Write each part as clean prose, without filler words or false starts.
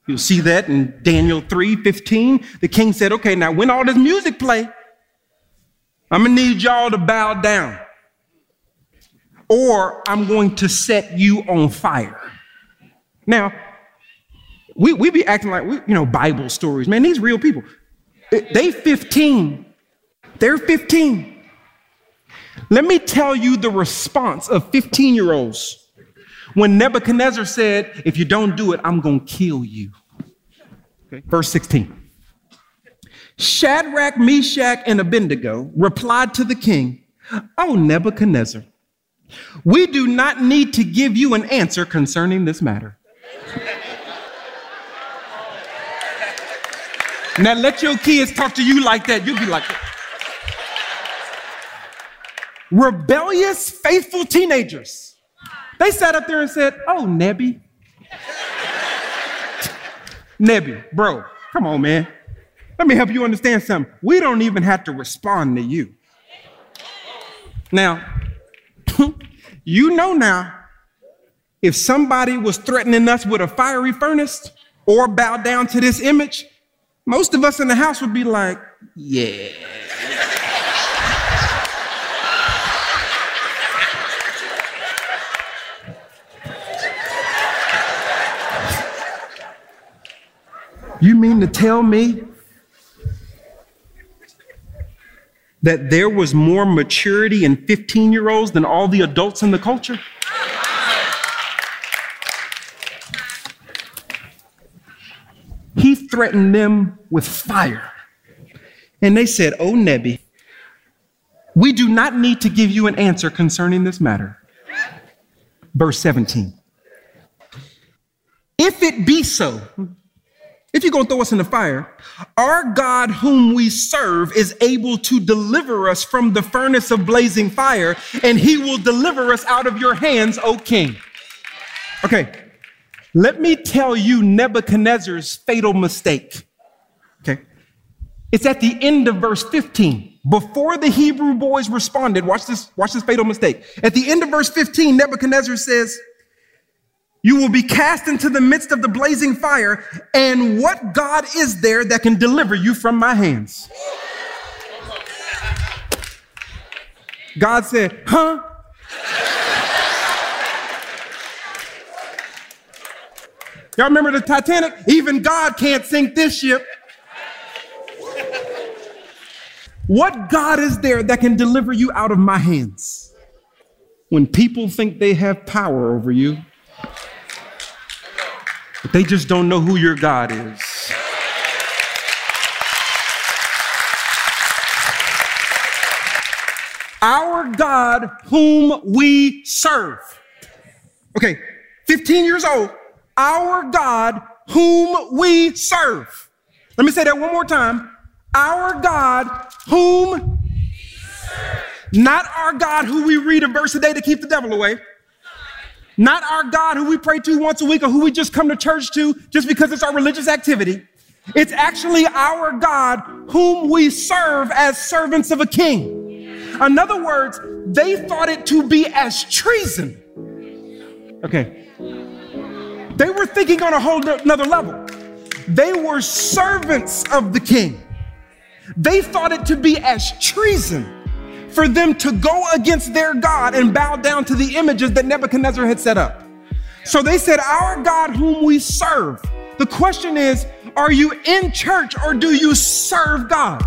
You'll see that in Daniel 3:15. The king said, okay, now when all this music play, I'm going to need y'all to bow down, or I'm going to set you on fire. Now, we be acting like, Bible stories. Man, these real people. They're 15. Let me tell you the response of 15-year-olds when Nebuchadnezzar said, if you don't do it, I'm going to kill you. Okay. Verse 16. Shadrach, Meshach, and Abednego replied to the king, "Oh, Nebuchadnezzar, we do not need to give you an answer concerning this matter." Now let your kids talk to you like that. You'll be like that. Rebellious, faithful teenagers. They sat up there and said, "Oh, Nebi, bro, come on, man. Let me help you understand something. We don't even have to respond to you." Now, now, if somebody was threatening us with a fiery furnace or bow down to this image, most of us in the house would be like, yeah. You mean to tell me that there was more maturity in 15-year-olds than all the adults in the culture? He threatened them with fire. And they said, "Oh, Nebi, we do not need to give you an answer concerning this matter." Verse 17. If it be so, if you're going to throw us in the fire, our God whom we serve is able to deliver us from the furnace of blazing fire, and he will deliver us out of your hands, O king. Okay, let me tell you Nebuchadnezzar's fatal mistake. Okay, it's at the end of verse 15. Before the Hebrew boys responded, watch this fatal mistake. At the end of verse 15, Nebuchadnezzar says, "You will be cast into the midst of the blazing fire, and what God is there that can deliver you from my hands?" God said, "Huh?" Y'all remember the Titanic? Even God can't sink this ship. What God is there that can deliver you out of my hands? When people think they have power over you, but they just don't know who your God is. Our God whom we serve. Okay, 15 years old. Our God whom we serve. Let me say that one more time. Our God whom we serve. Not our God who we read a verse a day to keep the devil away. Not our God who we pray to once a week or who we just come to church to just because it's our religious activity. It's actually our God whom we serve as servants of a king. In other words, they thought it to be as treason. Okay. They were thinking on a whole nother level. They were servants of the king. They thought it to be as treason for them to go against their God and bow down to the images that Nebuchadnezzar had set up. So they said, our God whom we serve. The question is, are you in church or do you serve God?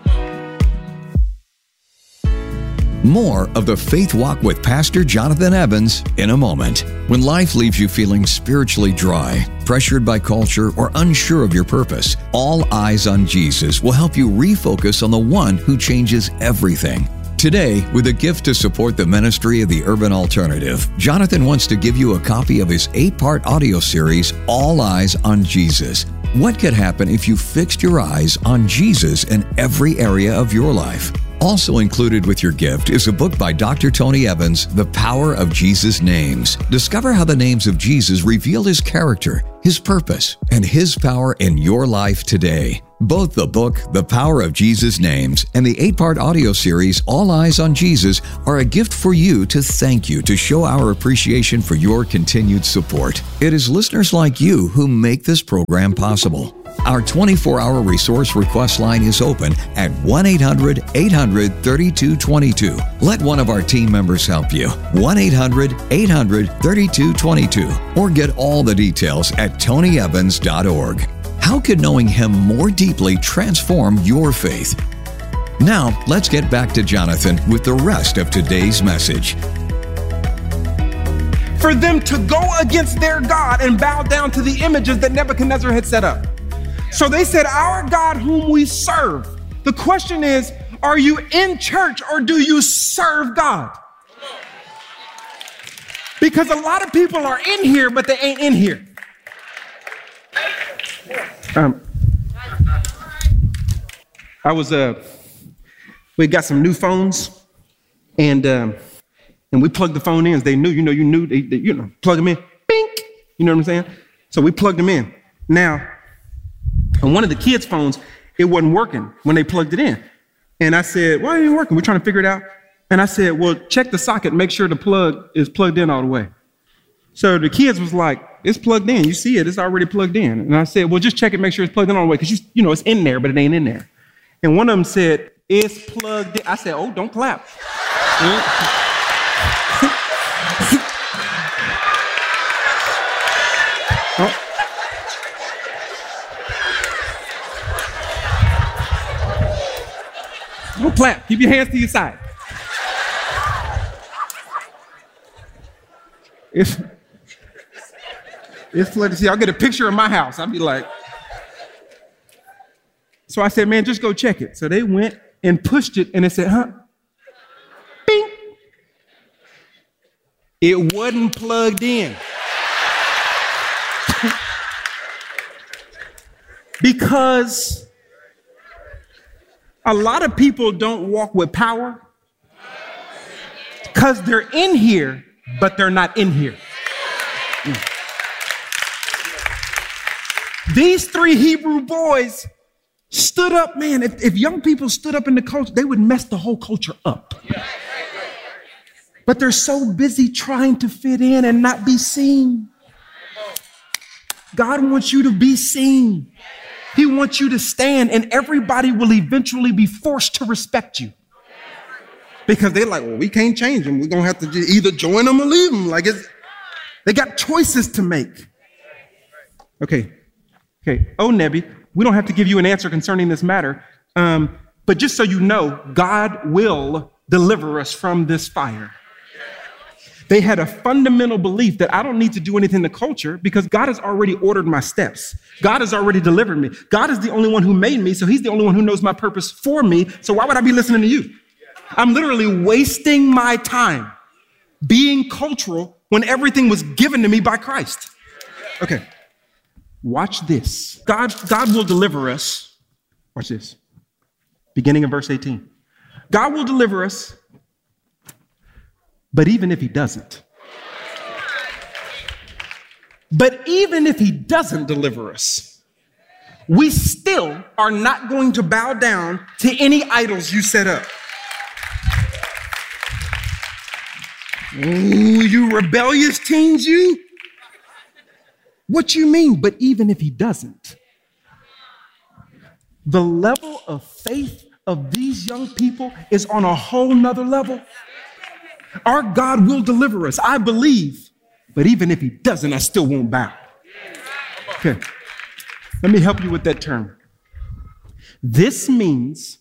More of the Faith Walk with Pastor Jonathan Evans in a moment. When life leaves you feeling spiritually dry, pressured by culture, or unsure of your purpose, All Eyes on Jesus will help you refocus on the one who changes everything. Today, with a gift to support the ministry of the Urban Alternative, Jonathan wants to give you a copy of his 8-part audio series, All Eyes on Jesus. What could happen if you fixed your eyes on Jesus in every area of your life? Also included with your gift is a book by Dr. Tony Evans, The Power of Jesus' Names. Discover how the names of Jesus reveal his character, his purpose, and his power in your life today. Both the book, The Power of Jesus' Names, and the 8-part audio series, All Eyes on Jesus, are a gift for you to thank you, to show our appreciation for your continued support. It is listeners like you who make this program possible. Our 24-hour resource request line is open at 1-800-800-3222. Let one of our team members help you. 1-800-800-3222. Or get all the details at tonyevans.org. How could knowing Him more deeply transform your faith? Now, let's get back to Jonathan with the rest of today's message. For them to go against their God and bow down to the images that Nebuchadnezzar had set up. So they said, our God whom we serve. The question is, are you in church or do you serve God? Because a lot of people are in here, but they ain't in here. We got some new phones, and we plugged the phone in. They knew, they plug them in, bink, you know what I'm saying? So we plugged them in. Now, on one of the kids' phones, it wasn't working when they plugged it in. And I said, why ain't it working? We're trying to figure it out. And I said, well, check the socket, make sure the plug is plugged in all the way. So the kids was like, it's plugged in. You see it, it's already plugged in. And I said, well, just check it, make sure it's plugged in all the way, because it's in there, but it ain't in there. And one of them said, it's plugged in. I said, oh, don't clap. Oh. Don't clap. Keep your hands to your side. It's flooded. See, I'll get a picture of my house. I'll be like. So I said, man, just go check it. So they went and pushed it, and it said, huh? Bing. It wasn't plugged in. Because a lot of people don't walk with power because they're in here, but they're not in here. These 3 Hebrew boys stood up, man. If young people stood up in the culture, they would mess the whole culture up. But they're so busy trying to fit in and not be seen. God wants you to be seen. He wants you to stand, and everybody will eventually be forced to respect you. Because they're like, well, we can't change them. We're going to have to either join them or leave them. They got choices to make. Okay. Oh, Nebi, we don't have to give you an answer concerning this matter. But just so you know, God will deliver us from this fire. They had a fundamental belief that I don't need to do anything to culture because God has already ordered my steps. God has already delivered me. God is the only one who made me, so He's the only one who knows my purpose for me. So why would I be listening to you? I'm literally wasting my time being cultural when everything was given to me by Christ. Okay, watch this. God will deliver us. Watch this. Beginning of verse 18. God will deliver us. But even if He doesn't, deliver us, we still are not going to bow down to any idols you set up. Ooh, you rebellious teens, you. What you mean? But even if He doesn't, the level of faith of these young people is on a whole nother level. Our God will deliver us, I believe. But even if He doesn't, I still won't bow. Okay, let me help you with that term. This means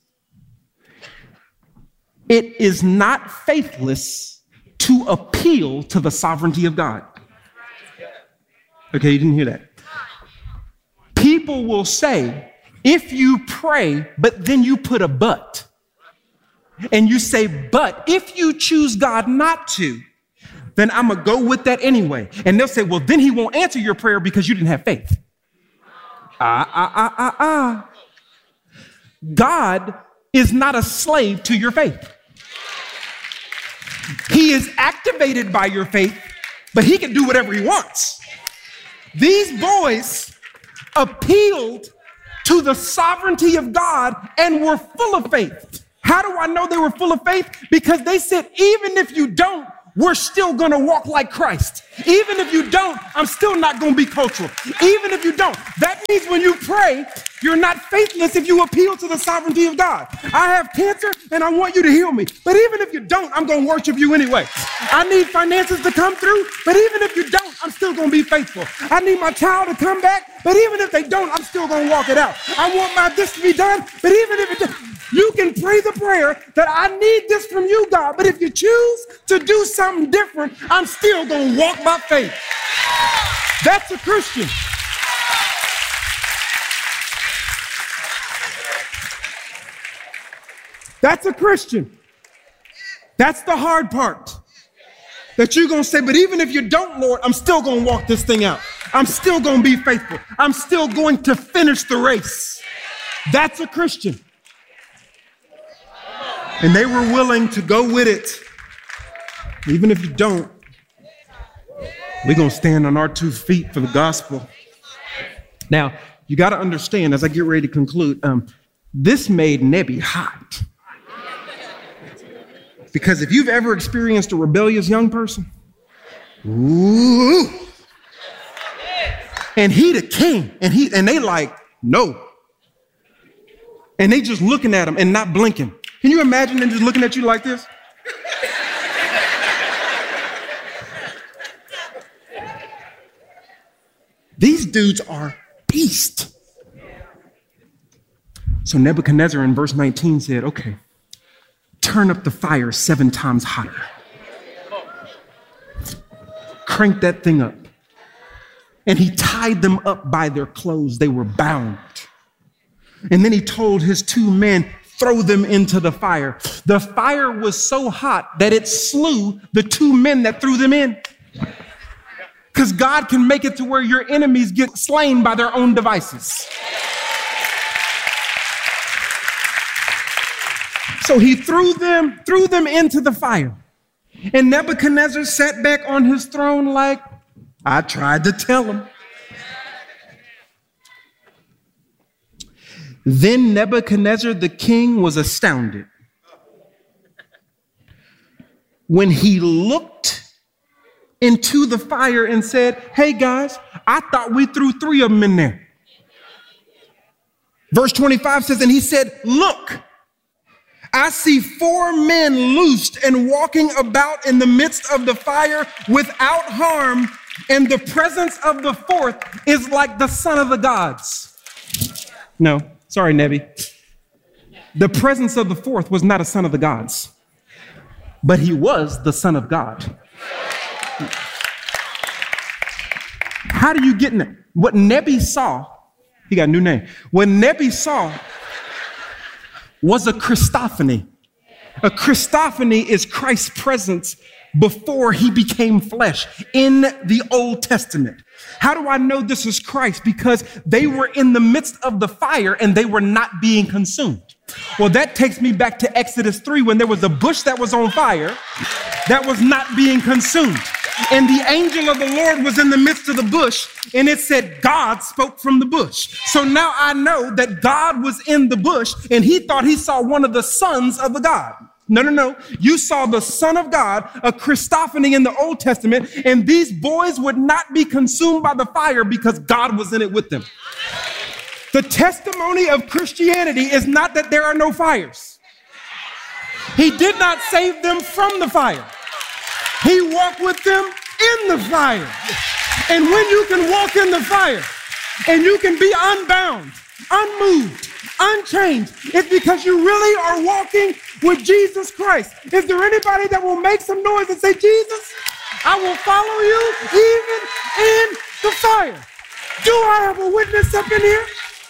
it is not faithless to appeal to the sovereignty of God. Okay, you didn't hear that. People will say, if you pray, but then you put a but. And you say, but if you choose God not to, then I'm going to go with that anyway. And they'll say, well, then He won't answer your prayer because you didn't have faith. God is not a slave to your faith. He is activated by your faith, but He can do whatever He wants. These boys appealed to the sovereignty of God and were full of faith. How do I know they were full of faith? Because they said, even if you don't, we're still going to walk like Christ. Even if you don't, I'm still not going to be cultural. Even if you don't. That means when you pray, you're not faithless if you appeal to the sovereignty of God. I have cancer and I want you to heal me. But even if you don't, I'm going to worship you anyway. I need finances to come through, but even if you don't, I'm still going to be faithful. I need my child to come back, but even if they don't, I'm still going to walk it out. I want this to be done, but even if it doesn't. You can pray the prayer that I need this from you, God, but if you choose to do something different, I'm still going to walk by faith. That's a Christian. That's a Christian. That's the hard part. That you're going to say, but even if you don't, Lord, I'm still going to walk this thing out. I'm still going to be faithful. I'm still going to finish the race. That's a Christian. And they were willing to go with it. Even if you don't, we're going to stand on our 2 feet for the gospel. Now, you got to understand, as I get ready to conclude, this made Nebi hot. Because if you've ever experienced a rebellious young person, ooh, and he the king, and they like, no. And they just looking at him and not blinking. Can you imagine them just looking at you like this? These dudes are beasts. So Nebuchadnezzar in verse 19 said, okay, turn up the fire 7 times hotter. Crank that thing up. And he tied them up by their clothes. They were bound. And then he told his 2 men, throw them into the fire. The fire was so hot that it slew the 2 men that threw them in. Because God can make it to where your enemies get slain by their own devices. So he threw them into the fire. And Nebuchadnezzar sat back on his throne like, I tried to tell him. Then Nebuchadnezzar the king was astounded when he looked into the fire and said, hey guys, I thought we threw 3 of them in there. Verse 25 says, and he said, look, I see 4 men loosed and walking about in the midst of the fire without harm, and the presence of the 4th is like the son of the gods. No. Sorry, Nebi. The presence of the 4th was not a son of the gods, but he was the son of God. How do you get in there? What Nebi saw, he got a new name. What Nebi saw was a Christophany. A Christophany is Christ's presence before he became flesh in the Old Testament. How do I know this is Christ? Because they were in the midst of the fire and they were not being consumed. Well, that takes me back to Exodus 3 when there was a bush that was on fire that was not being consumed. And the angel of the Lord was in the midst of the bush, and it said God spoke from the bush. So now I know that God was in the bush, and he thought he saw one of the sons of the God. No. You saw the Son of God, a Christophany in the Old Testament, and these boys would not be consumed by the fire because God was in it with them. The testimony of Christianity is not that there are no fires. He did not save them from the fire. He walked with them in the fire. And when you can walk in the fire and you can be unbound, unmoved, unchanged, it's because you really are walking with Jesus Christ. Is there anybody that will make some noise and say, Jesus, I will follow you even in the fire? Do I have a witness up in here?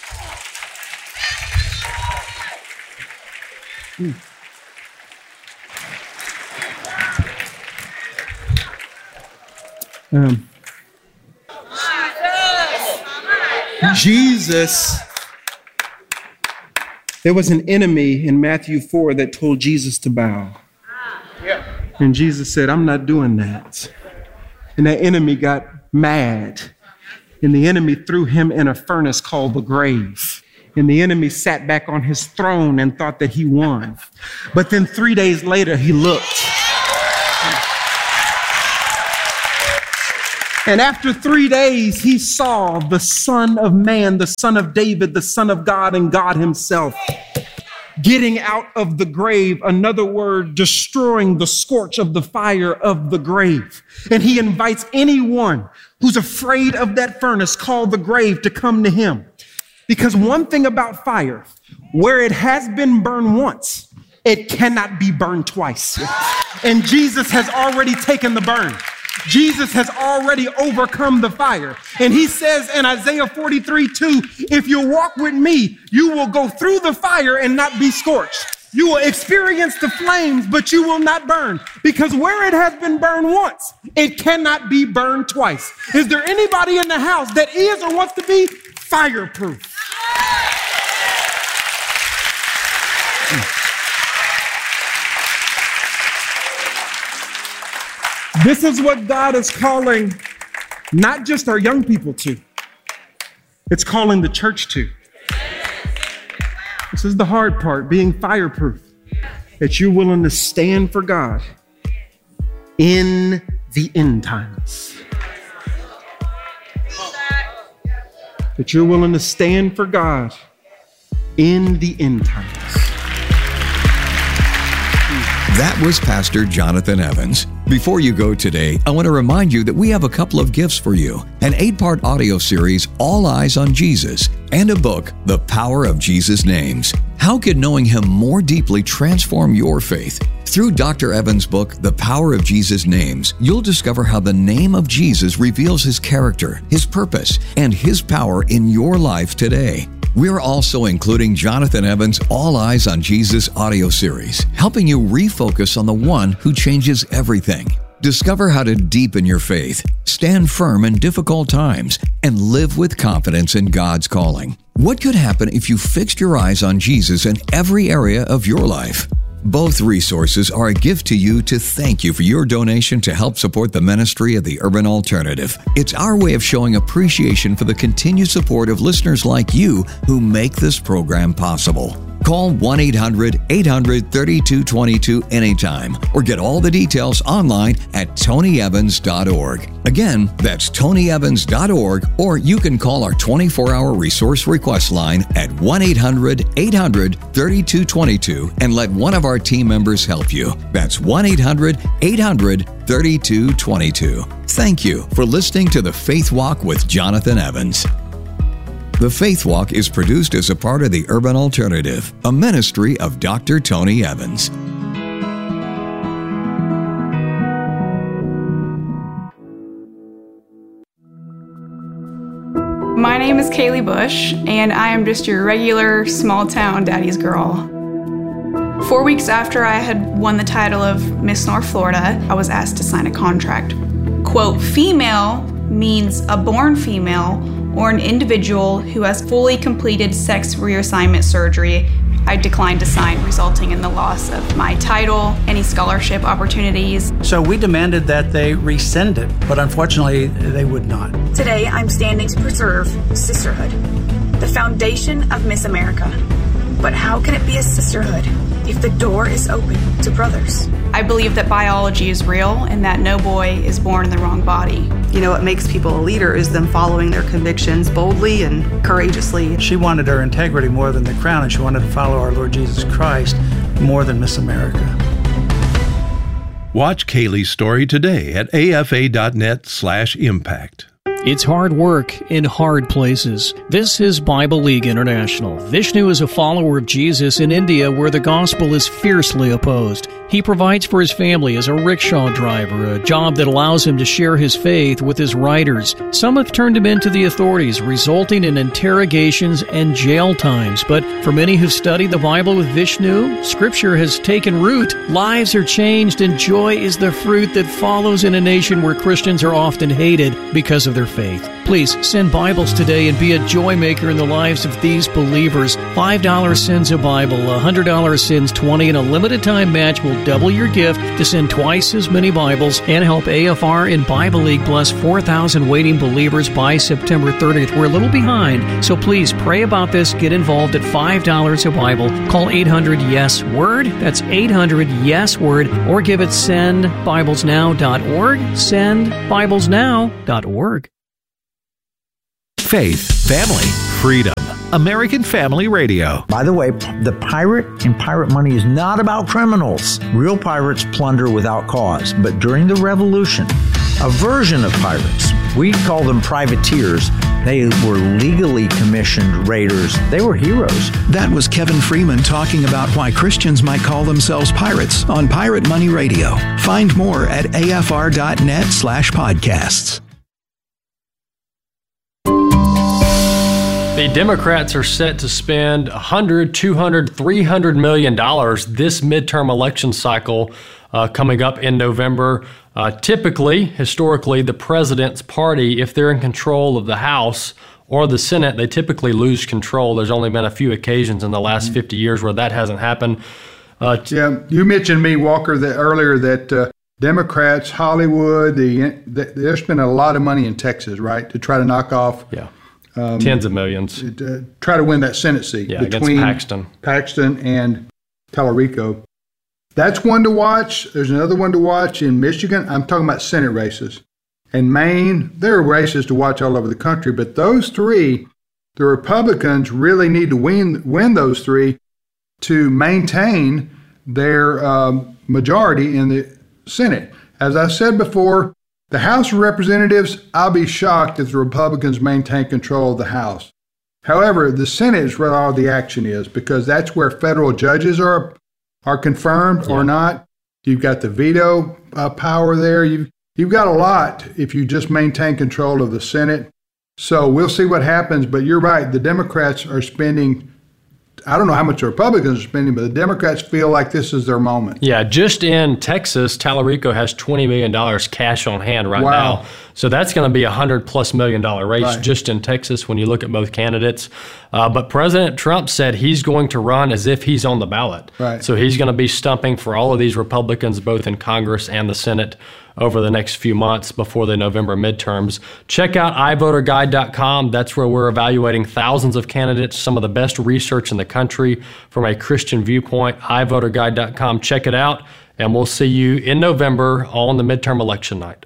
Jesus, there was an enemy in Matthew 4 that told Jesus to bow. And Jesus said, I'm not doing that. And that enemy got mad. And the enemy threw him in a furnace called the grave. And the enemy sat back on his throne and thought that he won. But then 3 days later, he looked. And after 3 days, he saw the Son of Man, the Son of David, the Son of God, and God himself getting out of the grave. Another word, destroying the scorch of the fire of the grave. And he invites anyone who's afraid of that furnace called the grave to come to him. Because one thing about fire, where it has been burned once, it cannot be burned twice. And Jesus has already taken the burn. Jesus has already overcome the fire. And he says in Isaiah 43:2, if you walk with me, you will go through the fire and not be scorched. You will experience the flames, but you will not burn. Because where it has been burned once, it cannot be burned twice. Is there anybody in the house that is or wants to be fireproof? This is what God is calling not just our young people to, it's calling the church to. This is the hard part, being fireproof, that you're willing to stand for God in the end times. That you're willing to stand for God in the end times. That was Pastor Jonathan Evans. Before you go today, I want to remind you that we have a couple of gifts for you. An 8-part audio series, All Eyes on Jesus, and a book, The Power of Jesus' Names. How could knowing Him more deeply transform your faith? Through Dr. Evans' book, The Power of Jesus' Names, you'll discover how the name of Jesus reveals His character, His purpose, and His power in your life today. We're also including Jonathan Evans' All Eyes on Jesus audio series, helping you refocus on the one who changes everything. Discover how to deepen your faith, stand firm in difficult times, and live with confidence in God's calling. What could happen if you fixed your eyes on Jesus in every area of your life? Both resources are a gift to you to thank you for your donation to help support the ministry of the Urban Alternative. It's our way of showing appreciation for the continued support of listeners like you who make this program possible. Call 1-800-800-3222 anytime or get all the details online at tonyevans.org. Again, that's tonyevans.org, or you can call our 24-hour resource request line at 1-800-800-3222 and let one of our team members help you. That's 1-800-800-3222. Thank you for listening to The Faith Walk with Jonathan Evans. The Faith Walk is produced as a part of the Urban Alternative, a ministry of Dr. Tony Evans. My name is Kaylee Bush, and I am just your regular small-town daddy's girl. 4 weeks after I had won the title of Miss North Florida, I was asked to sign a contract. Quote, female means a born female or an individual who has fully completed sex reassignment surgery. I declined to sign, resulting in the loss of my title, any scholarship opportunities. So we demanded that they rescind it, but unfortunately, they would not. Today, I'm standing to preserve sisterhood, the foundation of Miss America. But how can it be a sisterhood if the door is open to brothers? I believe that biology is real and that no boy is born in the wrong body. You know, what makes people a leader is them following their convictions boldly and courageously. She wanted her integrity more than the crown, and she wanted to follow our Lord Jesus Christ more than Miss America. Watch Kaylee's story today at afa.net/impact. It's hard work in hard places. This is Bible League International. Vishnu is a follower of Jesus in India where the gospel is fiercely opposed. He provides for his family as a rickshaw driver, a job that allows him to share his faith with his riders. Some have turned him into the authorities, resulting in interrogations and jail times. But for many who've studied the Bible with Vishnu, Scripture has taken root. Lives are changed, and joy is the fruit that follows in a nation where Christians are often hated because of their faith. Please send Bibles today and be a joy maker in the lives of these believers. $5 sends a Bible, $100 sends 20, and a limited time match will double your gift to send twice as many Bibles and help AFR and Bible League bless 4,000 waiting believers by September 30th. We're a little behind, so please pray about this. Get involved at $5 a Bible. Call 800-YES-WORD. That's 800-YES-WORD. Or give it sendbiblesnow.org. Sendbiblesnow.org. Faith, family, freedom. American Family Radio. By the way, the pirate in Pirate Money is not about criminals. Real pirates plunder without cause. But during the Revolution, a version of pirates, we call them privateers, they were legally commissioned raiders. They were heroes. That was Kevin Freeman talking about why Christians might call themselves pirates on Pirate Money Radio. Find more at afr.net/podcasts. The Democrats are set to spend $100, $200, $300 million this midterm election cycle coming up in November. Historically, the president's party, if they're in control of the House or the Senate, they typically lose control. There's only been a few occasions in the last 50 years where that hasn't happened. You mentioned me, Walker, earlier that Democrats, Hollywood, they're spending a lot of money in Texas, right, to try to knock off tens of millions. Try to win that Senate seat between Paxton and Tallarico. That's one to watch. There's another one to watch in Michigan. I'm talking about Senate races. In Maine, there are races to watch all over the country, but those three, the Republicans really need to win those three to maintain their majority in the Senate. As I said before, the House of Representatives, I'll be shocked if the Republicans maintain control of the House. However, the Senate is where all the action is, because that's where federal judges are confirmed or not. You've got the veto power there. You've got a lot if you just maintain control of the Senate. So we'll see what happens. But you're right. The Democrats are spending, I don't know how much the Republicans are spending, but the Democrats feel like this is their moment. Yeah, just in Texas, Tallarico has $20 million cash on hand right now. So that's going to be a $100+ million race just in Texas when you look at both candidates. But President Trump said he's going to run as if he's on the ballot. Right. So he's going to be stumping for all of these Republicans, both in Congress and the Senate, over the next few months before the November midterms. Check out iVoterGuide.com. That's where we're evaluating thousands of candidates, some of the best research in the country from a Christian viewpoint. iVoterGuide.com. Check it out, and we'll see you in November on the midterm election night.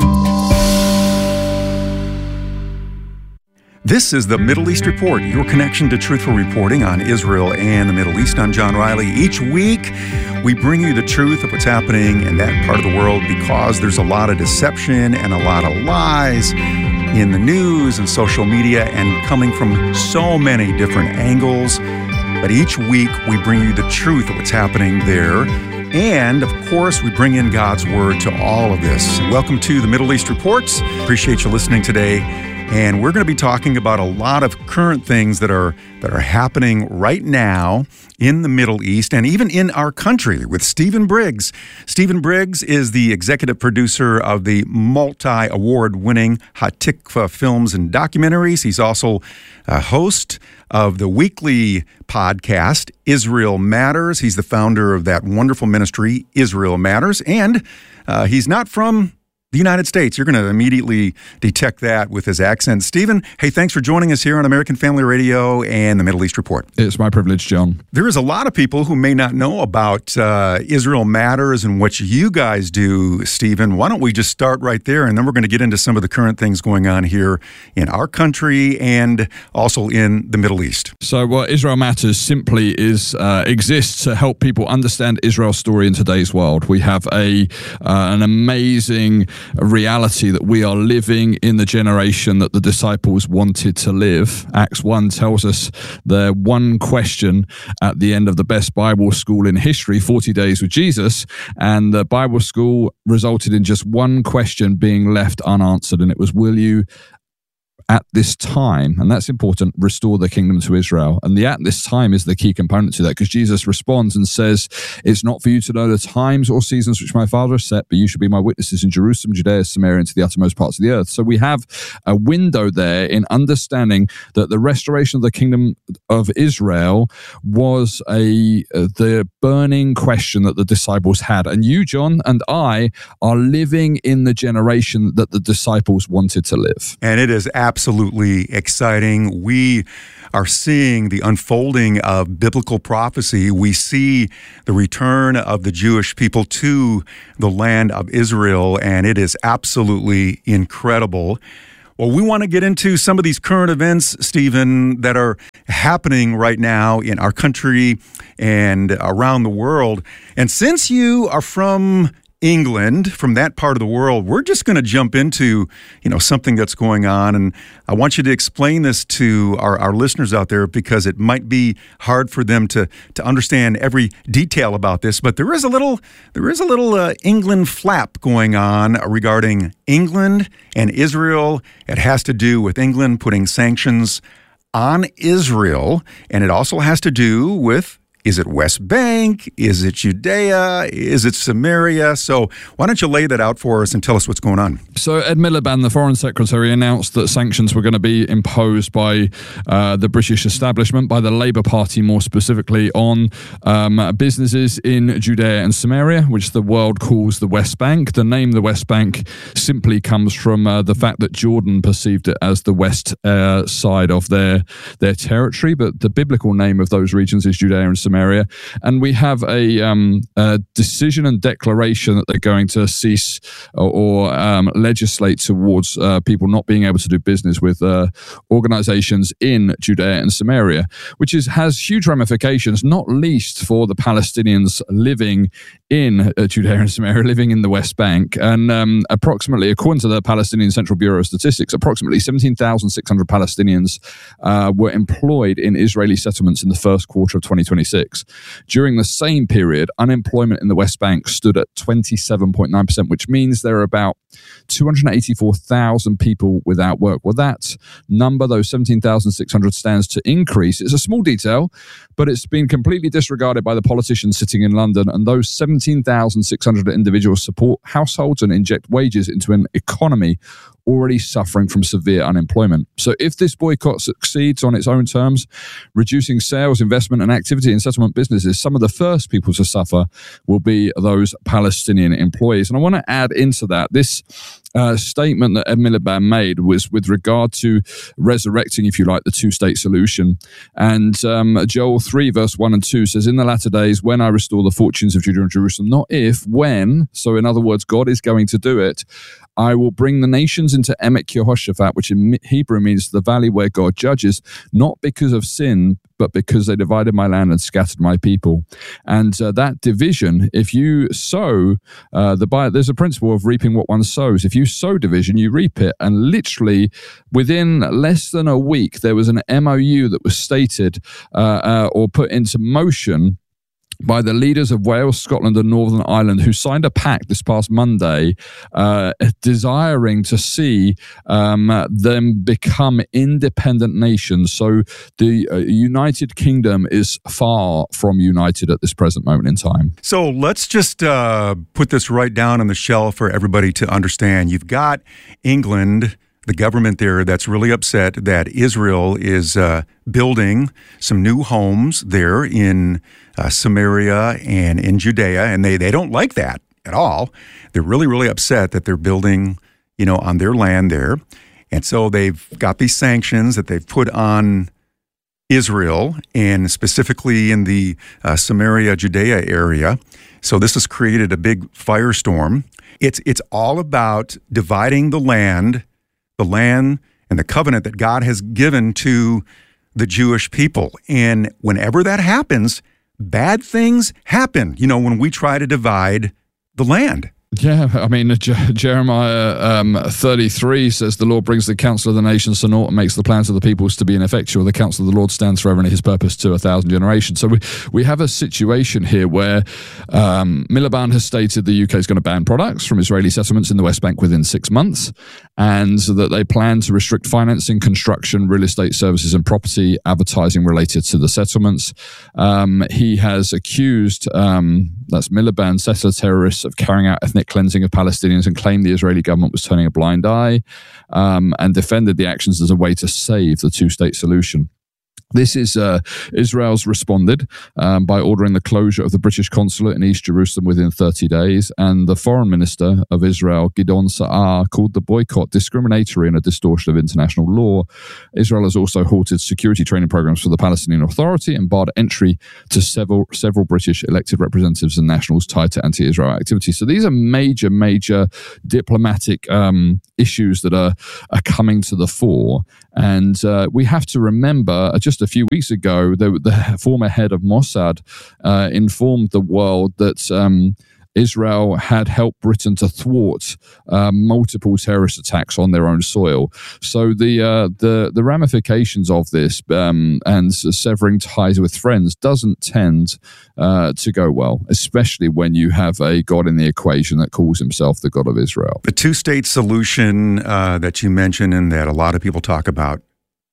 This is the Middle East Report, your connection to truthful reporting on Israel and the Middle East. I'm John Riley. Each week, we bring you the truth of what's happening in that part of the world, because there's a lot of deception and a lot of lies in the news and social media, and coming from so many different angles. But each week, we bring you the truth of what's happening there. And, of course, we bring in God's Word to all of this. Welcome to the Middle East Reports. Appreciate you listening today. And we're going to be talking about a lot of current things that are happening right now in the Middle East and even in our country with Stephen Briggs. Stephen Briggs is the executive producer of the multi-award-winning Hatikva films and documentaries. He's also a host of the weekly podcast, Israel Matters. He's the founder of that wonderful ministry, Israel Matters. And he's not from the United States. You're going to immediately detect that with his accent. Stephen, hey, thanks for joining us here on American Family Radio and the Middle East Report. It's my privilege, John. There is a lot of people who may not know about Israel Matters and what you guys do, Stephen. Why don't we just start right there, and then we're going to get into some of the current things going on here in our country and also in the Middle East. So what Israel Matters simply exists to help people understand Israel's story in today's world. We have an amazing reality that we are living in the generation that the disciples wanted to live. Acts 1 tells us the one question at the end of the best Bible school in history, 40 Days with Jesus, and the Bible school resulted in just one question being left unanswered, and it was, will you at this time, and that's important, restore the kingdom to Israel. And the at this time is the key component to that, because Jesus responds and says, it's not for you to know the times or seasons which my Father has set, but you shall be my witnesses in Jerusalem, Judea, Samaria, and to the uttermost parts of the earth. So we have a window there in understanding that the restoration of the kingdom of Israel was the burning question that the disciples had. And you, John, and I are living in the generation that the disciples wanted to live. And it is absolutely exciting. We are seeing the unfolding of biblical prophecy. We see the return of the Jewish people to the land of Israel, and it is absolutely incredible. Well, we want to get into some of these current events, Stephen, that are happening right now in our country and around the world. And since you are from England, from that part of the world, we're just going to jump into, something that's going on. And I want you to explain this to our listeners out there, because it might be hard for them to understand every detail about this. But there is a little England flap going on regarding England and Israel. It has to do with England putting sanctions on Israel, and it also has to do with, is it West Bank? Is it Judea? Is it Samaria? So why don't you lay that out for us and tell us what's going on? So Ed Miliband, the Foreign Secretary, announced that sanctions were going to be imposed by the British establishment, by the Labour Party more specifically, on businesses in Judea and Samaria, which the world calls the West Bank. The name the West Bank simply comes from the fact that Jordan perceived it as the west side of their territory, but the biblical name of those regions is Judea and Samaria. And we have a decision and declaration that they're going to cease or legislate towards people not being able to do business with organizations in Judea and Samaria, which has huge ramifications, not least for the Palestinians living in Judea and Samaria, living in the West Bank. And approximately, according to the Palestinian Central Bureau of Statistics, approximately 17,600 Palestinians were employed in Israeli settlements in the first quarter of 2026. During the same period, unemployment in the West Bank stood at 27.9%, which means there are about 284,000 people without work. Well, that number, those 17,600, stands to increase. It's a small detail, but it's been completely disregarded by the politicians sitting in London, and those 17,600 individuals support households and inject wages into an economy already suffering from severe unemployment. So if this boycott succeeds on its own terms, reducing sales, investment, and activity in settlement businesses, some of the first people to suffer will be those Palestinian employees. And I want to add into that, this statement that Ed Miliband made was with regard to resurrecting, if you like, the two-state solution. And Joel 3, verse 1 and 2 says, in the latter days, when I restore the fortunes of Judah and Jerusalem, not if, when, so in other words, God is going to do it, I will bring the nations into Emek Yehoshaphat, which in Hebrew means the valley where God judges, not because of sin, but because they divided my land and scattered my people. And that division, if you sow, there's a principle of reaping what one sows. If you sow division, you reap it. And literally within less than a week, there was an MOU that was stated or put into motion by the leaders of Wales, Scotland, and Northern Ireland, who signed a pact this past Monday, desiring to see them become independent nations. So the United Kingdom is far from united at this present moment in time. So let's just put this right down on the shelf for everybody to understand. You've got England, the government there, that's really upset that Israel is building some new homes there in Samaria and in Judea, and they don't like that at all. They're really, really upset that they're building, on their land there. And so they've got these sanctions that they've put on Israel, and specifically in the Samaria, Judea area. So this has created a big firestorm. It's all about dividing the land and the covenant that God has given to the Jewish people. And whenever that happens, bad things happen, when we try to divide the land. Yeah, I mean, Jeremiah 33 says, the Lord brings the counsel of the nations to naught and makes the plans of the peoples to be ineffectual. The counsel of the Lord stands forever and his purpose to 1,000 generations. So we have a situation here where Miliband has stated the UK is going to ban products from Israeli settlements in the West Bank within 6 months, and that they plan to restrict financing, construction, real estate services and property advertising related to the settlements. He has accused, that's Miliband, settler terrorists of carrying out ethnic cleansing of Palestinians and claimed the Israeli government was turning a blind eye, and defended the actions as a way to save the two-state solution. This is Israel's responded by ordering the closure of the British consulate in East Jerusalem within 30 days, and the foreign minister of Israel, Gideon Sa'ar, called the boycott discriminatory and a distortion of international law. Israel has also halted security training programs for the Palestinian Authority and barred entry to several British elected representatives and nationals tied to anti-Israel activity. So these are major diplomatic issues that are coming to the fore. And we have to remember, just a few weeks ago, the former head of Mossad informed the world that Israel had helped Britain to thwart multiple terrorist attacks on their own soil. So the ramifications of this and severing ties with friends doesn't tend to go well, especially when you have a God in the equation that calls himself the God of Israel. The two-state solution that you mentioned and that a lot of people talk about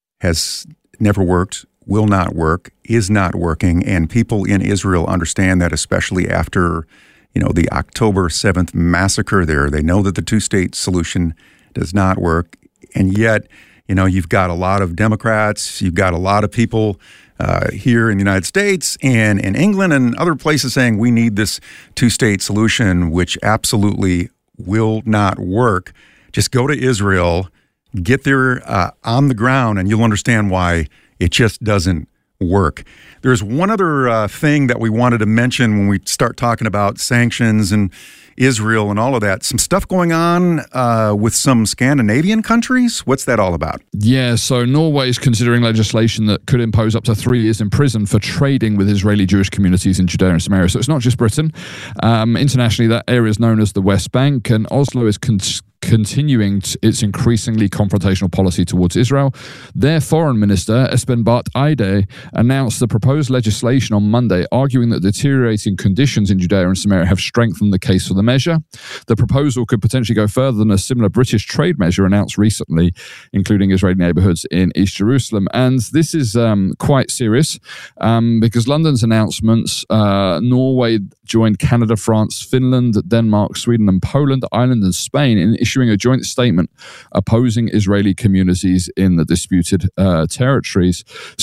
has never worked, will not work, is not working, and people in Israel understand that, especially after the October 7th massacre there. They know that the two-state solution does not work. And yet, you've got a lot of Democrats, you've got a lot of people here in the United States and in England and other places saying we need this two-state solution, which absolutely will not work. Just go to Israel, get there on the ground, and you'll understand why it just doesn't work. There's one other thing that we wanted to mention when we start talking about sanctions and Israel and all of that. Some stuff going on with some Scandinavian countries. What's that all about? Yeah, so Norway is considering legislation that could impose up to 3 years in prison for trading with Israeli Jewish communities in Judea and Samaria. So it's not just Britain. Internationally, that area is known as the West Bank, and Oslo is continuing its increasingly confrontational policy towards Israel. Their foreign minister, Espen Barth Eide, announced the proposed legislation on Monday, arguing that deteriorating conditions in Judea and Samaria have strengthened the case for the measure. The proposal could potentially go further than a similar British trade measure announced recently, including Israeli neighborhoods in East Jerusalem. And this is quite serious because London's announcements, Norway joined Canada, France, Finland, Denmark, Sweden, and Poland, Ireland, and Spain in issuing a joint statement opposing Israeli communities in the disputed territories.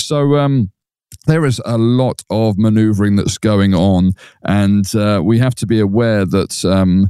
So there is a lot of maneuvering that's going on, and we have to be aware that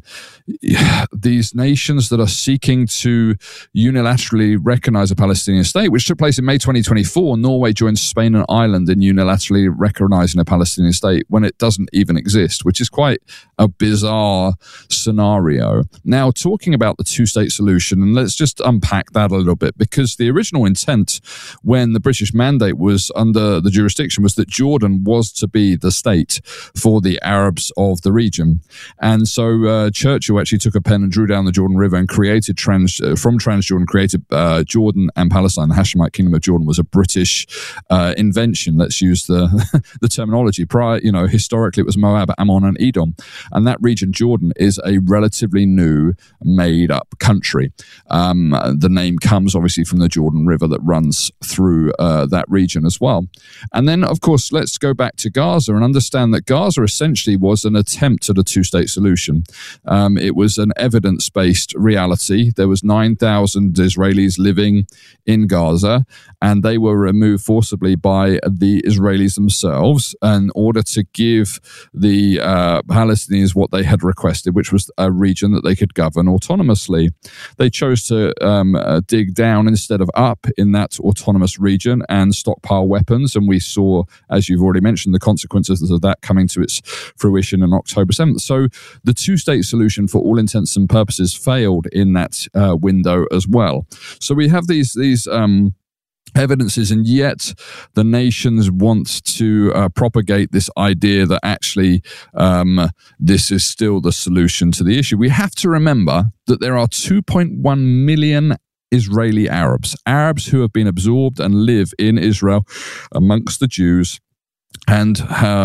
these nations that are seeking to unilaterally recognize a Palestinian state, which took place in May 2024, Norway joined Spain and Ireland in unilaterally recognizing a Palestinian state when it doesn't even exist, which is quite a bizarre scenario. Now, talking about the two-state solution, and let's just unpack that a little bit, because the original intent when the British mandate was under the jurisdiction was that Jordan was to be the state for the Arabs of the region. And so Churchill actually took a pen and drew down the Jordan River and created Transjordan, created Jordan and Palestine. The Hashemite Kingdom of Jordan was a British invention. Let's use the terminology. Prior, historically it was Moab, Ammon, and Edom. And that region, Jordan, is a relatively new, made-up country. The name comes obviously from the Jordan River that runs through that region as well. And then, of course, let's go back to Gaza and understand that Gaza essentially was an attempt at a two-state solution. It was an evidence-based reality. There was 9,000 Israelis living in Gaza, and they were removed forcibly by the Israelis themselves in order to give the Palestinians what they had requested, which was a region that they could govern autonomously. They chose to dig down instead of up in that autonomous region and stockpile weapons, and we saw, as you've already mentioned, the consequences of that coming to its fruition on October 7th. So the two-state solution, for all intents and purposes, failed in that window as well. So we have these evidences, and yet the nations want to propagate this idea that actually this is still the solution to the issue. We have to remember that there are 2.1 million Israeli Arabs who have been absorbed and live in Israel amongst the Jews and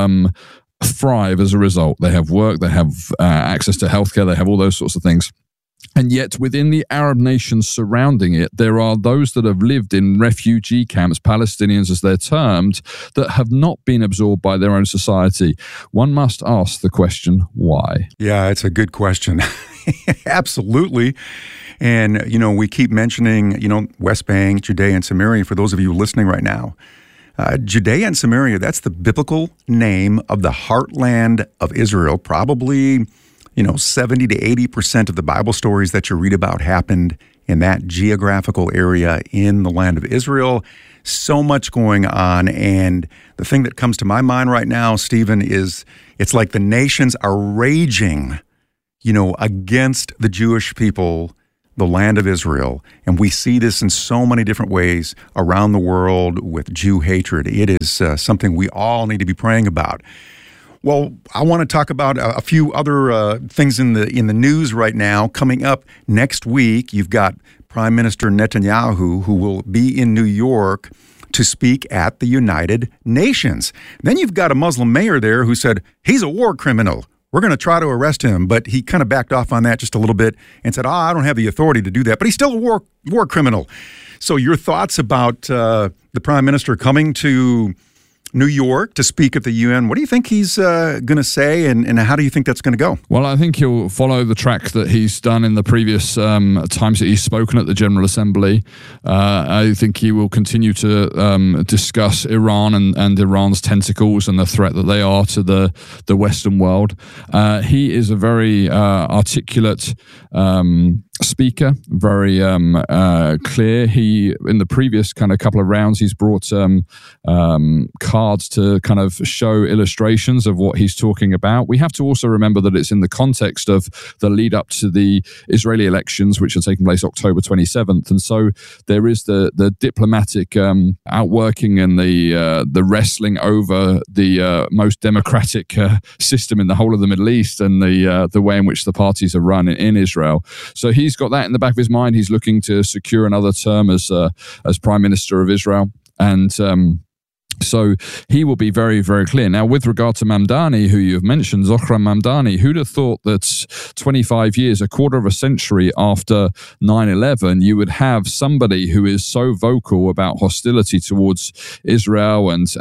thrive as a result. They have work, they have access to healthcare, they have all those sorts of things. And yet within the Arab nations surrounding it, there are those that have lived in refugee camps, Palestinians as they're termed, that have not been absorbed by their own society. One must ask the question, why? Yeah, it's a good question. Absolutely. And, we keep mentioning, West Bank, Judea, and Samaria. For those of you listening right now, Judea and Samaria, that's the biblical name of the heartland of Israel. Probably 70 to 80% of the Bible stories that you read about happened in that geographical area in the land of Israel. So much going on. And the thing that comes to my mind right now, Stephen, is it's like the nations are raging, against the Jewish people, the land of Israel. And we see this in so many different ways around the world with Jew hatred. It is something we all need to be praying about. Well, I want to talk about a few other things in the news right now. Coming up next week, you've got Prime Minister Netanyahu, who will be in New York to speak at the United Nations. Then you've got a Muslim mayor there who said he's a war criminal. We're going to try to arrest him, but he kind of backed off on that just a little bit and said, I don't have the authority to do that, but he's still a war criminal. So your thoughts about the Prime Minister coming to New York to speak at the UN. What do you think he's going to say, and how do you think that's going to go? Well, I think he'll follow the track that he's done in the previous times that he's spoken at the General Assembly. I think he will continue to discuss Iran and Iran's tentacles and the threat that they are to the Western world. He is a very articulate speaker, very clear. He, in the previous kind of couple of rounds, he's brought cards to kind of show illustrations of what he's talking about. We have to also remember that it's in the context of the lead up to the Israeli elections, which are taking place October 27th. And so there is the diplomatic outworking and the wrestling over the most democratic system in the whole of the Middle East and the way in which the parties are run in Israel. So he's got that in the back of his mind. He's looking to secure another term as Prime Minister of Israel. And so he will be very, very clear. Now, with regard to Mamdani, who you've mentioned, Zohran Mamdani, who'd have thought that 25 years, a quarter of a century after 9/11, you would have somebody who is so vocal about hostility towards Israel and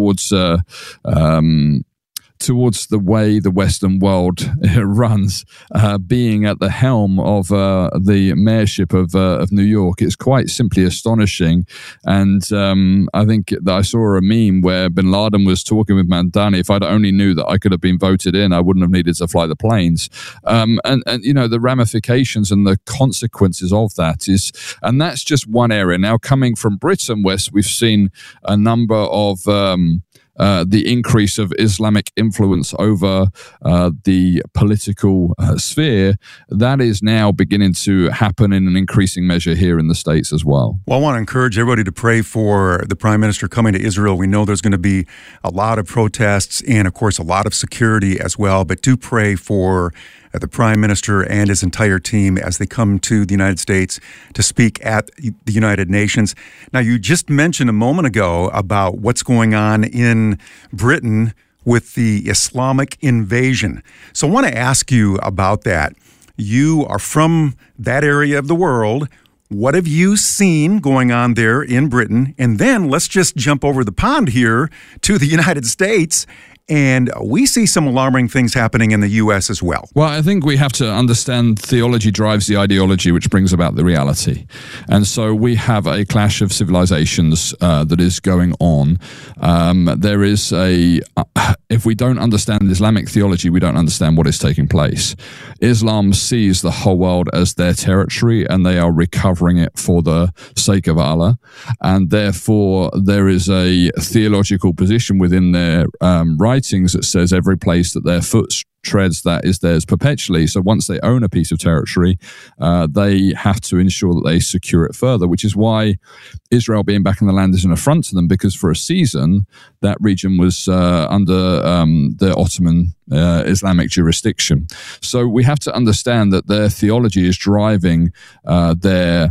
towards the way the Western world runs, being at the helm of the mayorship of New York. It's quite simply astonishing. And I think that I saw a meme where bin Laden was talking with Mamdani. If I'd only knew that I could have been voted in, I wouldn't have needed to fly the planes. And the ramifications and the consequences of that and that's just one area. Now, coming from Britain, where we've seen a number of the increase of Islamic influence over the political sphere, that is now beginning to happen in an increasing measure here in the States as well. Well, I want to encourage everybody to pray for the Prime Minister coming to Israel. We know there's going to be a lot of protests and, of course, a lot of security as well, but do pray for the Prime Minister and his entire team as they come to the United States to speak at the United Nations. Now, you just mentioned a moment ago about what's going on in Britain with the Islamic invasion. So I want to ask you about that. You are from that area of the world. What have you seen going on there in Britain? And then let's just jump over the pond here to the United States. And we see some alarming things happening in the U.S. as well. Well, I think we have to understand theology drives the ideology, which brings about the reality. And so we have a clash of civilizations that is going on. There is if we don't understand Islamic theology, we don't understand what is taking place. Islam sees the whole world as their territory, and they are recovering it for the sake of Allah. And therefore, there is a theological position within their writings that says every place that their foot treads that is theirs perpetually. So once they own a piece of territory, they have to ensure that they secure it further, which is why Israel being back in the land is an affront to them, because for a season, that region was under the Ottoman Islamic jurisdiction. So we have to understand that their theology is driving their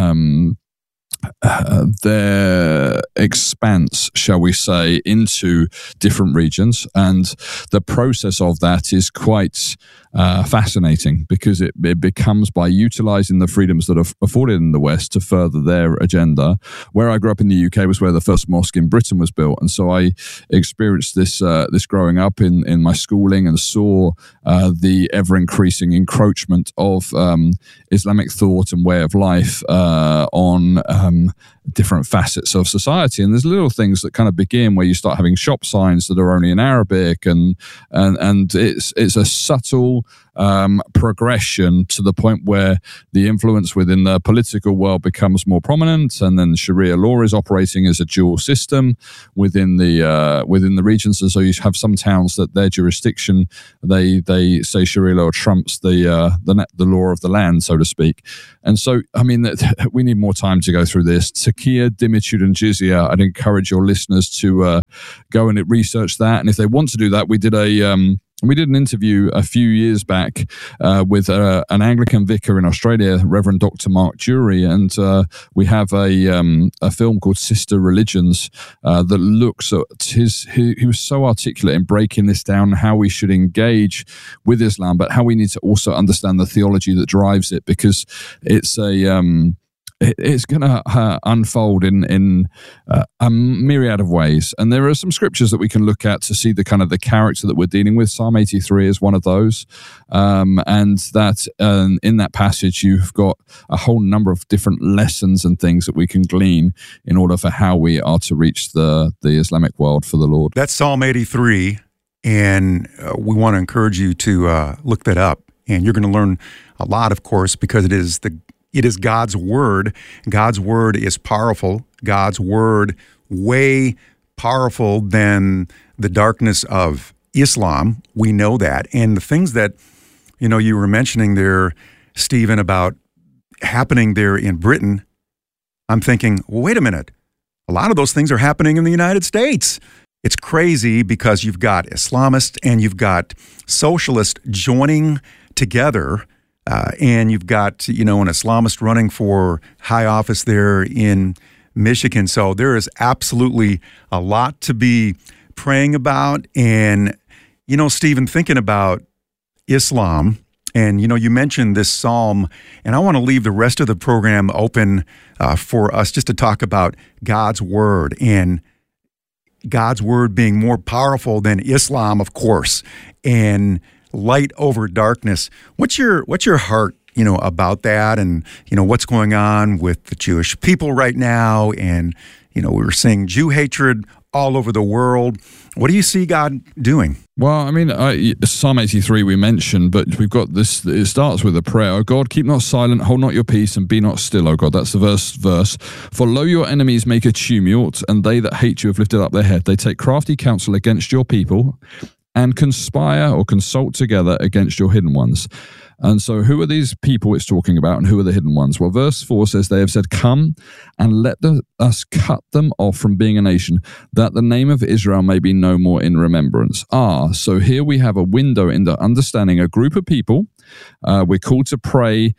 expanse, shall we say, into different regions, and the process of that is quite fascinating, because it becomes by utilizing the freedoms that are afforded in the West to further their agenda. Where I grew up in the UK was where the first mosque in Britain was built, and so I experienced this growing up in my schooling, and saw the ever-increasing encroachment of Islamic thought and way of life on different facets of society. And there's little things that kind of begin where you start having shop signs that are only in Arabic, and it's a subtle progression to the point where the influence within the political world becomes more prominent, and then Sharia law is operating as a dual system within the regions. And so you have some towns that their jurisdiction, they say Sharia law trumps the law of the land, so to speak. And so, I mean, we need more time to go through this. Taqiya, Dhimmitud, and Jizya, I'd encourage your listeners to go and research that. And if they want to do that, we did an interview a few years back with an Anglican vicar in Australia, Reverend Dr. Mark Jury, and we have a film called Sister Religions that looks at he was so articulate in breaking this down, how we should engage with Islam, but how we need to also understand the theology that drives it, because it's it's going to unfold in a myriad of ways. And there are some scriptures that we can look at to see the kind of the character that we're dealing with. Psalm 83 is one of those. And that in that passage, you've got a whole number of different lessons and things that we can glean in order for how we are to reach the Islamic world for the Lord. That's Psalm 83. And we want to encourage you to look that up. And you're going to learn a lot, of course, because it is God's word. God's word is powerful. God's word way powerful than the darkness of Islam. We know that. And the things that, you were mentioning there, Stephen, about happening there in Britain, I'm thinking, well, wait a minute. A lot of those things are happening in the United States. It's crazy because you've got Islamists and you've got socialists joining together. And you've got, an Islamist running for high office there in Michigan. So there is absolutely a lot to be praying about. And, Stephen, thinking about Islam, and, you mentioned this psalm, and I want to leave the rest of the program open for us just to talk about God's word, and God's word being more powerful than Islam, of course, and light over darkness. What's your heart, about that, and what's going on with the Jewish people right now, and we're seeing Jew hatred all over the world. What do you see God doing? Well, I mean, Psalm 83 we mentioned, but we've got this. It starts with a prayer. "O God, keep not silent, hold not your peace, and be not still, O God." That's the verse. "For lo, your enemies make a tumult, and they that hate you have lifted up their head. They take crafty counsel against your people, and conspire or consult together against your hidden ones." And so who are these people it's talking about, and who are the hidden ones? Well, verse 4 says, "They have said, come and let us cut them off from being a nation, that the name of Israel may be no more in remembrance." So here we have a window into understanding a group of people. We're called to pray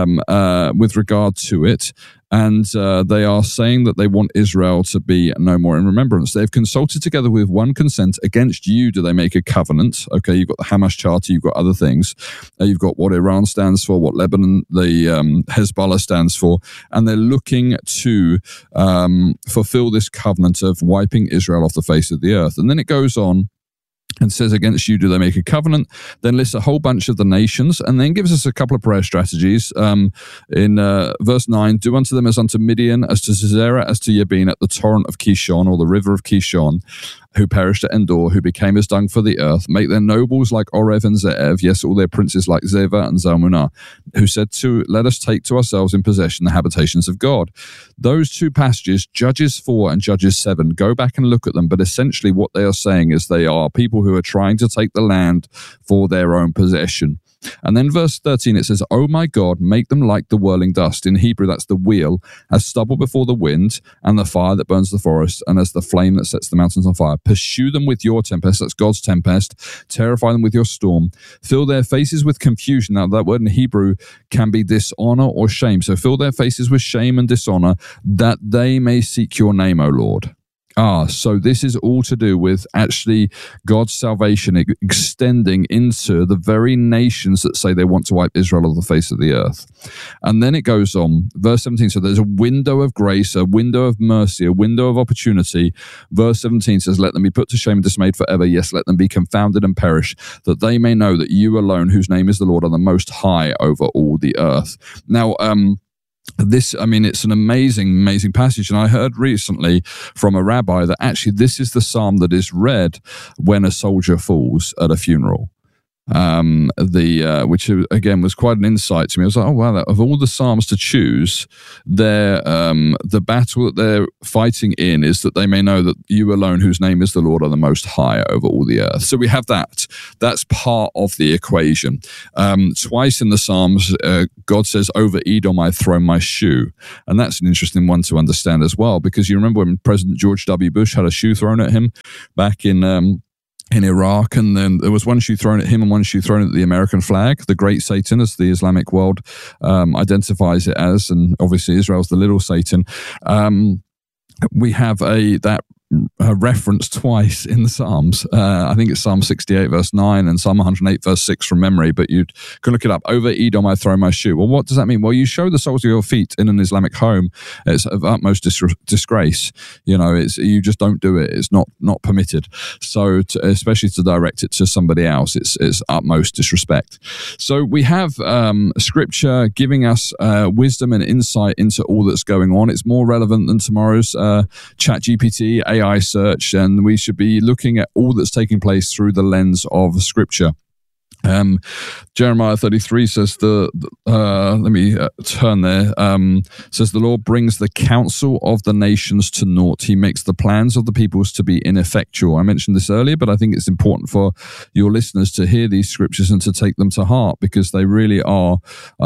with regard to it. And they are saying that they want Israel to be no more in remembrance. They've consulted together with one consent. Against you do they make a covenant. Okay, you've got the Hamas Charter, you've got other things. You've got what Iran stands for, what Lebanon, the Hezbollah stands for. And they're looking to fulfill this covenant of wiping Israel off the face of the earth. And then it goes on and says, against you do they make a covenant, then lists a whole bunch of the nations, and then gives us a couple of prayer strategies. In verse 9, "Do unto them as unto Midian, as to Sisera, as to Yabin, at the torrent of Kishon," or the river of Kishon. who perished at Endor, who became as dung for the earth. Make their nobles like Orev and Zeev, yes, all their princes like Zeva and Zalmunna, who said to, let us take to ourselves in possession the habitations of God. Those two passages, Judges 4 and Judges 7, go back and look at them, but essentially what they are saying is they are people who are trying to take the land for their own possession. And then verse 13, it says, "Oh my God, make them like the whirling dust." In Hebrew, that's the wheel, as stubble before the wind, and the fire that burns the forest, and as the flame that sets the mountains on fire. Pursue them with your tempest, that's God's tempest. Terrify them with your storm. Fill their faces with confusion. Now, that word in Hebrew can be dishonor or shame. So fill their faces with shame and dishonor, that they may seek your name, O Lord. So this is all to do with actually God's salvation extending into the very nations that say they want to wipe Israel off the face of the earth. And then it goes on, verse 17, so there's a window of grace, a window of mercy, a window of opportunity. Verse 17 says, let them be put to shame and dismayed forever. Yes, let them be confounded and perish, that they may know that you alone, whose name is the Lord, are the most high over all the earth. Now, it's an amazing passage. And I heard recently from a rabbi that actually this is the psalm that is read when a soldier falls at a funeral. Which again was quite an insight to me. I was like, oh wow, of all the psalms to choose, the battle that they're fighting in is that they may know that you alone, whose name is the Lord, are the most high over all the earth. So we have that. That's part of the equation. Twice in the Psalms, God says, over Edom I throw my shoe. And that's an interesting one to understand as well, because you remember when President George W. Bush had a shoe thrown at him back in Iraq, and then there was one shoe thrown at him and one shoe thrown at the American flag, the Great Satan, as the Islamic world identifies it as, and obviously Israel's the little Satan. We have that reference twice in the Psalms. I think it's Psalm 68 verse 9 and Psalm 108 verse 6 from memory, but you can look it up. Over Edom I throw my shoe. Well, what does that mean? Well, you show the soles of your feet in an Islamic home, it's of utmost disgrace. You just don't do it. It's not permitted. So especially to direct it to somebody else, it's utmost disrespect. So we have scripture giving us wisdom and insight into all that's going on. It's more relevant than tomorrow's ChatGPT, AI search, and we should be looking at all that's taking place through the lens of Scripture. Jeremiah 33 says let me turn there. Says the Lord brings the counsel of the nations to naught. He makes the plans of the peoples to be ineffectual. I mentioned this earlier, but I think it's important for your listeners to hear these scriptures and to take them to heart, because they really are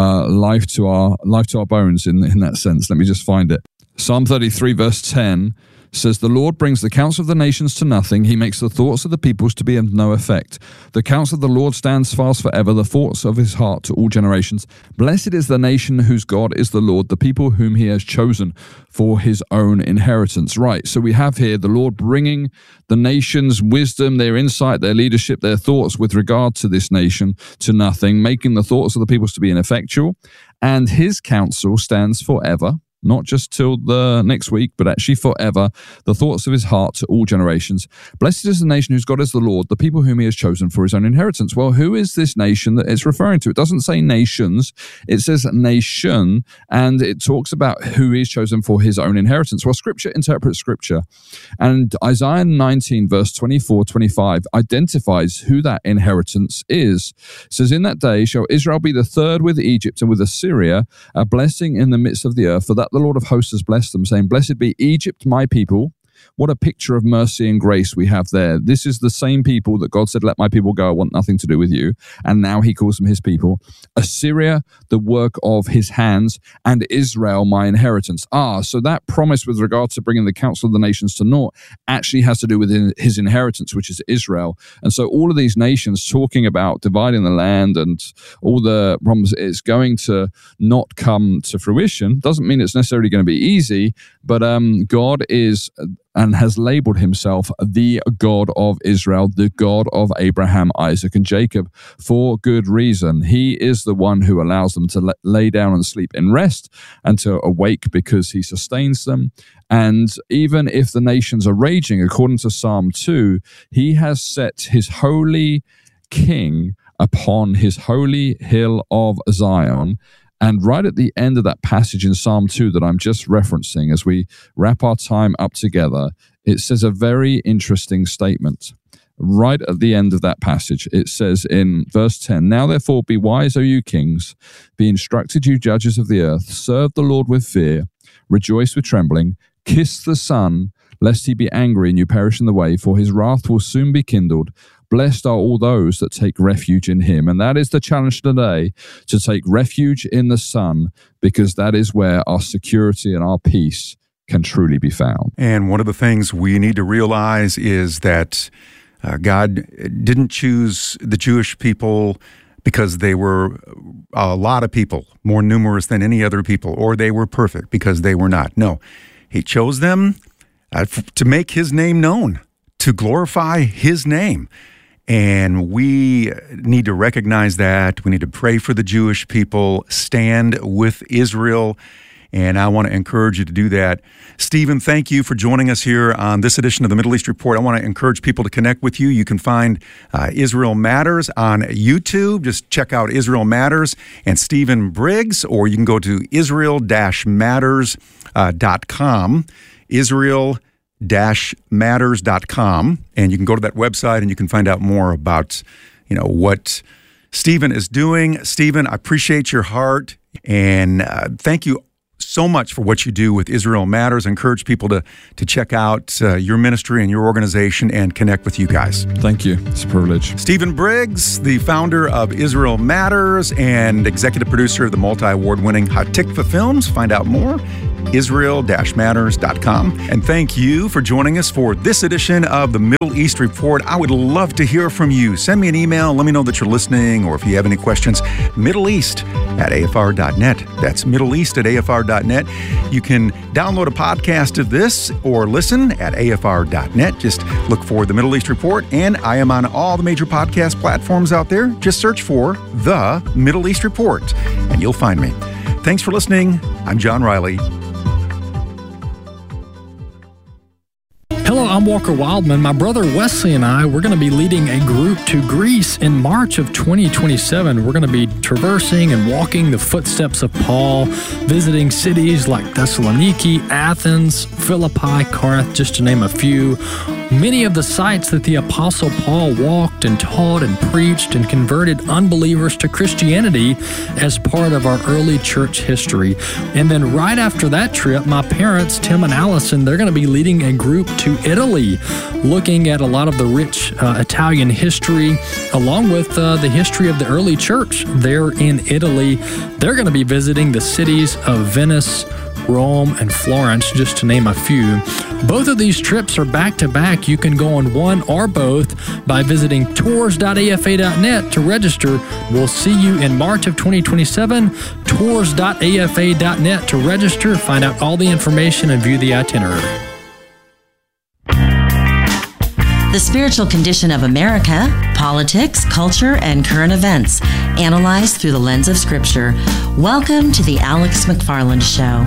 life to our bones in that sense. Let me just find it. Psalm 33 verse 10 says, the Lord brings the counsel of the nations to nothing. He makes the thoughts of the peoples to be of no effect. The counsel of the Lord stands fast forever, the thoughts of his heart to all generations. Blessed is the nation whose God is the Lord, the people whom he has chosen for his own inheritance. Right, so we have here the Lord bringing the nation's wisdom, their insight, their leadership, their thoughts with regard to this nation to nothing, making the thoughts of the peoples to be ineffectual. And his counsel stands forever. Not just till the next week, but actually forever, the thoughts of his heart to all generations. Blessed is the nation whose God is the Lord, the people whom he has chosen for his own inheritance. Well, who is this nation that it's referring to? It doesn't say nations, it says nation, and it talks about who he's chosen for his own inheritance. Well, Scripture interprets Scripture, and Isaiah 19, verse 24-25 identifies who that inheritance is. It says, in that day shall Israel be the third with Egypt and with Assyria, a blessing in the midst of the earth, for that the Lord of hosts has blessed them, saying, blessed be Egypt, my people. What a picture of mercy and grace we have there. This is the same people that God said, let my people go, I want nothing to do with you. And now he calls them his people. Assyria, the work of his hands, and Israel, my inheritance. So that promise with regard to bringing the counsel of the nations to naught actually has to do with his inheritance, which is Israel. And so all of these nations talking about dividing the land and all the problems, it's going to not come to fruition. Doesn't mean it's necessarily going to be easy, but God is and has labeled himself the God of Israel, the God of Abraham, Isaac, and Jacob, for good reason. He is the one who allows them to lay down and sleep in rest and to awake because he sustains them. And even if the nations are raging, according to Psalm 2, he has set his holy king upon his holy hill of Zion. And right at the end of that passage in Psalm 2 that I'm just referencing as we wrap our time up together, it says a very interesting statement. Right at the end of that passage, it says in verse 10, "Now therefore be wise, O you kings, be instructed, you judges of the earth, serve the Lord with fear, rejoice with trembling, kiss the Son, lest he be angry and you perish in the way, for his wrath will soon be kindled. Blessed are all those that take refuge in him." And that is the challenge today, to take refuge in the Son, because that is where our security and our peace can truly be found. And one of the things we need to realize is that God didn't choose the Jewish people because they were a lot of people, more numerous than any other people, or they were perfect, because they were not. No, he chose them to make his name known, to glorify his name. And we need to recognize that. We need to pray for the Jewish people, stand with Israel, and I want to encourage you to do that. Stephen, thank you for joining us here on this edition of the Middle East Report. I want to encourage people to connect with you. You can find Israel Matters on YouTube. Just check out Israel Matters and Stephen Briggs, or you can go to israel-matters.com, israel-matters.com, and you can go to that website and you can find out more about, what Stephen is doing. Stephen, I appreciate your heart, and thank you so much for what you do with Israel Matters. I encourage people to check out your ministry and your organization and connect with you guys. Thank you. It's a privilege. Stephen Briggs, the founder of Israel Matters and executive producer of the multi-award-winning Hatikva films. Find out more, israel-matters.com. And thank you for joining us for this edition of the Middle East Report. I would love to hear from you. Send me an email. Let me know that you're listening, or if you have any questions, middleeast@afr.net. That's middleeast@afr.net. You can download a podcast of this or listen at afr.net. Just look for the Middle East Report, and I am on all the major podcast platforms out there. Just search for the Middle East Report, and you'll find me. Thanks for listening. I'm John Riley. Hello, I'm Walker Wildman. My brother Wesley and I, we're going to be leading a group to Greece in March of 2027. We're going to be traversing and walking the footsteps of Paul, visiting cities like Thessaloniki, Athens, Philippi, Corinth, just to name a few. Many of the sites that the Apostle Paul walked and taught and preached and converted unbelievers to Christianity as part of our early church history. And then right after that trip, my parents, Tim and Allison, they're going to be leading a group to Italy, looking at a lot of the rich Italian history, along with the history of the early church there in Italy. They're going to be visiting the cities of Venice, Rome, and Florence, just to name a few. Both of these trips are back-to-back. You can go on one or both by visiting tours.afa.net to register. We'll see you in March of 2027. Tours.afa.net to register, find out all the information, and view the itinerary. The spiritual condition of America, politics, culture, and current events, analyzed through the lens of Scripture. Welcome to the Alex McFarland Show.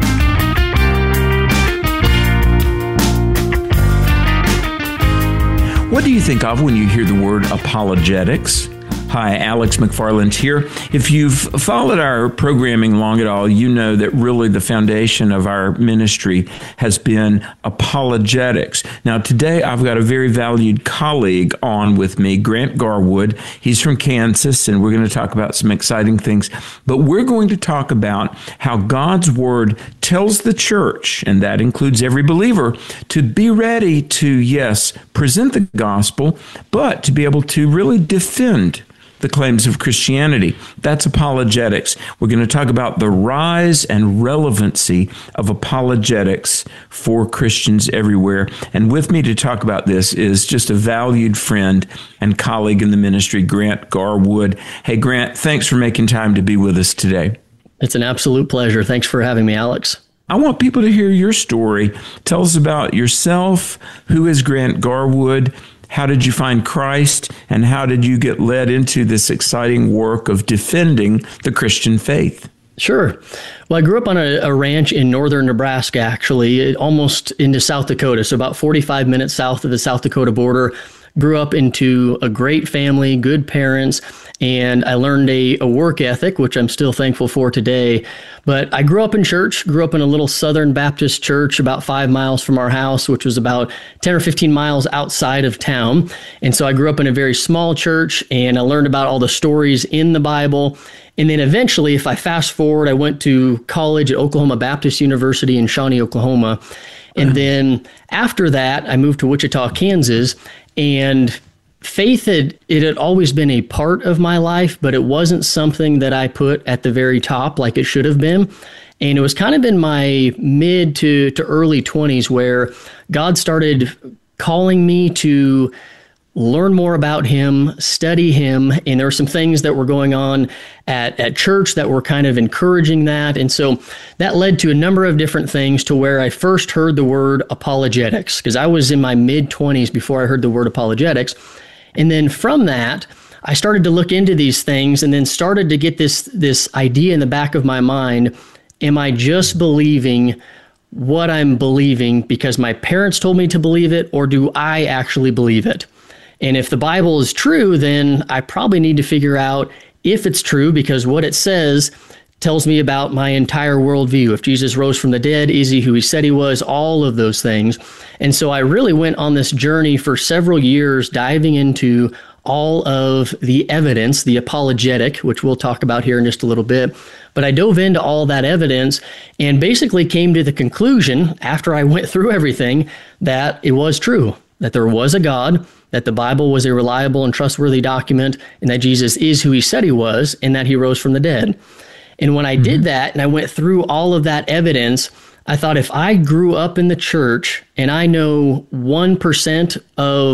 What do you think of when you hear the word apologetics? Hi, Alex McFarland here. If you've followed our programming long at all, you know that really the foundation of our ministry has been apologetics. Now, today I've got a very valued colleague on with me, Grant Garwood. He's from Kansas, and we're going to talk about some exciting things. But we're going to talk about how God's Word tells the church, and that includes every believer, to be ready to, yes, present the gospel, but to be able to really defend the claims of Christianity. That's apologetics. We're going to talk about the rise and relevancy of apologetics for Christians everywhere. And with me to talk about this is just a valued friend and colleague in the ministry, Grant Garwood. Hey, Grant, thanks for making time to be with us today. It's an absolute pleasure. Thanks for having me, Alex. I want people to hear your story. Tell us about yourself. Who is Grant Garwood? How did you find Christ, and how did you get led into this exciting work of defending the Christian faith? Sure. Well, I grew up on a ranch in northern Nebraska, actually, almost into South Dakota, so about 45 minutes south of the South Dakota border. grew up into a great family, good parents, and I learned a work ethic, which I'm still thankful for today. But I grew up in church, grew up in a little Southern Baptist church about 5 miles from our house, which was about 10 or 15 miles outside of town. And so I grew up in a very small church, and I learned about all the stories in the Bible. And then eventually, if I fast forward, I went to college at Oklahoma Baptist University in Shawnee, Oklahoma. And then after that, I moved to Wichita, Kansas, and faith had always been a part of my life, but it wasn't something that I put at the very top like it should have been. And it was kind of in my mid to early 20s where God started calling me to learn more about him, study him, and there were some things that were going on at church that were kind of encouraging that. And so that led to a number of different things to where I first heard the word apologetics, because I was in my mid-20s before I heard the word apologetics. And then from that, I started to look into these things and then started to get this idea in the back of my mind, am I just believing what I'm believing because my parents told me to believe it, or do I actually believe it? And if the Bible is true, then I probably need to figure out if it's true, because what it says tells me about my entire worldview. If Jesus rose from the dead, is he who he said he was? All of those things. And so I really went on this journey for several years, diving into all of the evidence, the apologetic, which we'll talk about here in just a little bit. But I dove into all that evidence and basically came to the conclusion, after I went through everything, that it was true, that there was a God, that the Bible was a reliable and trustworthy document, and that Jesus is who he said he was, and that he rose from the dead. And when I did that, and I went through all of that evidence, I thought, if I grew up in the church and I know 1% of